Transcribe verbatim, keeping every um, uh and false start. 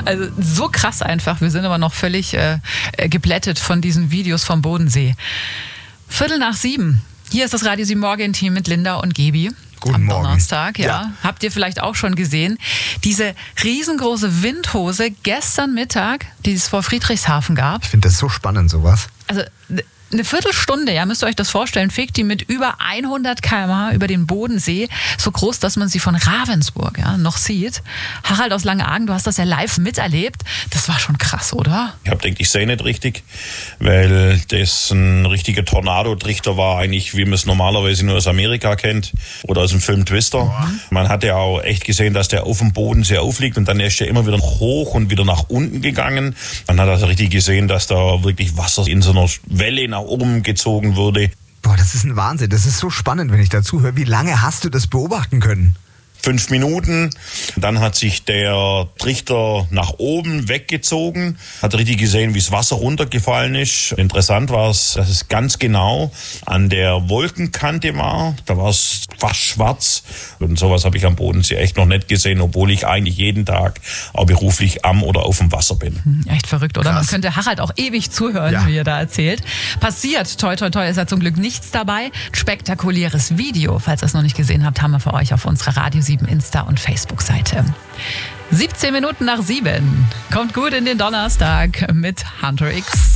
Also so krass einfach. Wir sind aber noch völlig äh, geblättet von diesen Videos vom Bodensee. Viertel nach sieben. Hier ist das Radio sieben Morgen-Team mit Linda und Gebi. Guten am Morgen. Donnerstag, ja. Ja. Habt ihr vielleicht auch schon gesehen? Diese riesengroße Windhose gestern Mittag, die es vor Friedrichshafen gab. Ich finde das so spannend, sowas. Also eine Viertelstunde, ja, müsst ihr euch das vorstellen, fegt die mit über hundert Kilometer pro Stunde über den Bodensee, so groß, dass man sie von Ravensburg ja, noch sieht. Harald aus Langeagen, du hast das ja live miterlebt. Das war schon krass, oder? Ich habe gedacht, ich sehe nicht richtig, weil das ein richtiger Tornado-Trichter war, eigentlich wie man es normalerweise nur aus Amerika kennt oder aus dem Film Twister. Mhm. Man hat ja auch echt gesehen, dass der auf dem Bodensee aufliegt und dann ist er immer wieder hoch und wieder nach unten gegangen. Man hat also richtig gesehen, dass da wirklich Wasser in so einer Welle nach oben gezogen wurde. Boah, das ist ein Wahnsinn. Das ist so spannend, wenn ich dazu höre. Wie lange hast du das beobachten können? Fünf Minuten, dann hat sich der Trichter nach oben weggezogen, hat richtig gesehen, wie das Wasser runtergefallen ist. Interessant war es, dass es ganz genau an der Wolkenkante war. Da war es fast schwarz und sowas habe ich am Bodensee echt noch nicht gesehen, obwohl ich eigentlich jeden Tag auch beruflich am oder auf dem Wasser bin. Echt verrückt, oder? Krass. Man könnte Harald auch ewig zuhören, Ja. wie er da erzählt. Passiert, toi toi toi, ist ja zum Glück nichts dabei. Ein spektakuläres Video, falls ihr es noch nicht gesehen habt, haben wir für euch auf unserer Radio sieben Insta- und Facebook-Seite. siebzehn Minuten nach sieben. Kommt gut in den Donnerstag mit Hunter X.